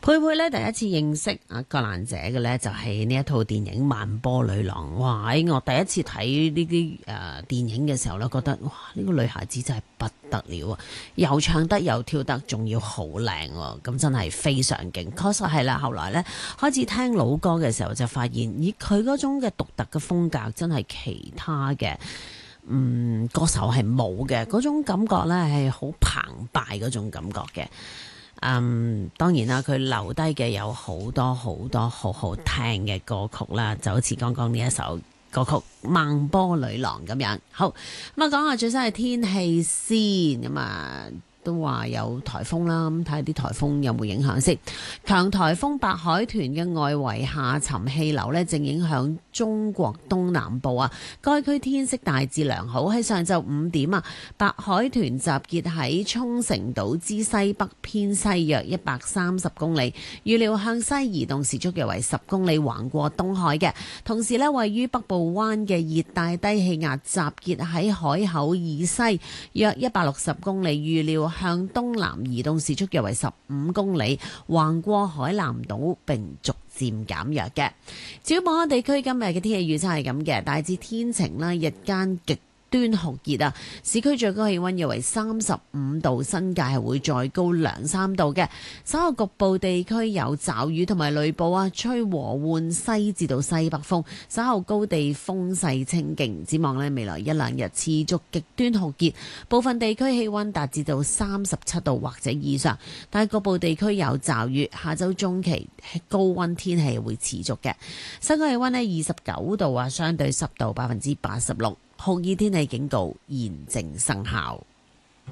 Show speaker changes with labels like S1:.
S1: 佩佩咧第一次認識阿葛蘭姐嘅咧，就係呢一套電影《萬波女郎》。哇！我第一次睇呢啲電影嘅時候咧，覺得哇呢個女孩子真係不得了啊！又唱得又跳得，仲要好靚喎，咁真係非常勁。確實係啦，後來咧開始聽老歌嘅時候，就發現咦佢嗰種嘅獨特嘅風格，真係其他嘅歌手係冇嘅，嗰種感覺咧係好澎湃嗰種感覺嘅。當然啦，佢留低嘅有好多好多好好聽嘅歌曲啦，就好似剛剛呢一首歌曲《萬波女郎》咁樣。好，咁啊講下最新嘅天氣先，咁啊都話有颱風啦，咁睇下啲颱風有冇影響先。強颱風白海豚嘅外圍下沉氣流呢，正影響中國東南部啊，該區天色大致良好。喺上晝5點啊，白海豚集結喺沖繩島之西北偏西約130公里，預料向西移動，時速約為10公里，橫過東海嘅。同時呢，位於北部灣嘅熱帶低氣壓集結喺海口以西約160公里，預料向東南移動，時速約為15公里，橫過海南島並逐漸減弱嘅。至於本港地區今日嘅天氣預測係咁嘅，大致天晴啦，日間極端酷熱啊！市區最高氣溫約為35度，新界係會再高2-3度嘅。稍後局部地區有驟雨同埋雷暴啊，吹和緩西至到西北風，稍後高地風勢清勁。展望呢，未來1-2日持續極端酷熱，部分地區氣溫達至到37度或者以上，但係局部地區有驟雨。下周中期高溫天氣會持續嘅。室外氣溫呢29度啊，相對濕度86%。酷熱天氣警告現正生效。